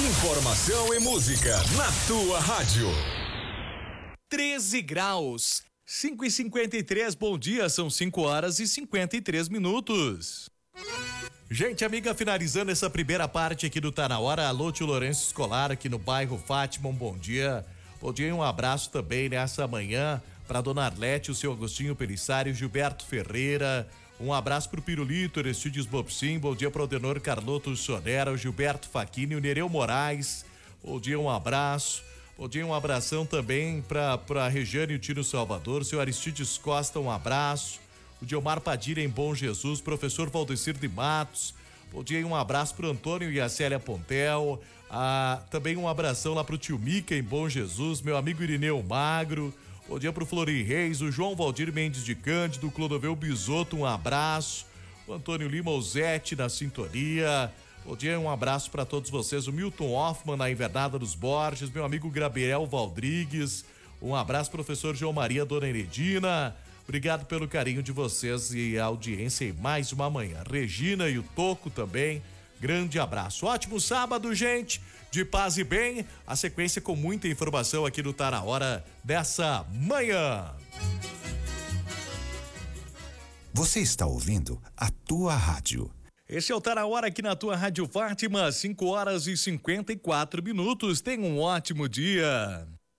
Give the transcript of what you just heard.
Informação e música na tua rádio. 13 graus, 5h53, bom dia, são 5h53. Gente amiga, finalizando essa primeira parte aqui do Tá Na Hora, alô tio Lourenço Escolar aqui no bairro Fátima, um bom dia. Bom dia e um abraço também nessa manhã para dona Arlete, o seu Agostinho Pelissari, Gilberto Ferreira. Um abraço pro Pirulito, Aristides Bobsim, bom dia pro Aldenor Carloto Sonera, o Gilberto Facchini, o Nereu Moraes, bom dia, um abraço. Bom dia, um abração também pra Regiane e o Tino Salvador, seu Aristides Costa, um abraço. O Diomar Padilha em Bom Jesus, professor Valdecir de Matos, bom dia e um abraço pro Antônio e a Célia Pontel. Também um abração lá pro tio Mica em Bom Jesus, meu amigo Irineu Magro. Bom dia pro Florim Reis, o João Valdir Mendes de Cândido, o Clodoveu Bisotto, um abraço. O Antônio Lima Ozete na sintonia. Bom dia, um abraço para todos vocês. O Milton Hoffman na Invernada dos Borges, meu amigo Gabriel Valdrigues. Um abraço, professor João Maria, dona Heredina. Obrigado pelo carinho de vocês e a audiência em mais uma manhã. Regina e o Toco também. Grande abraço. Ótimo sábado, gente. De paz e bem. A sequência com muita informação aqui no Tá Na Hora dessa manhã. Você está ouvindo a tua rádio. Esse é o Tá Na Hora aqui na tua Rádio Fátima, 5h54. Tenha um ótimo dia.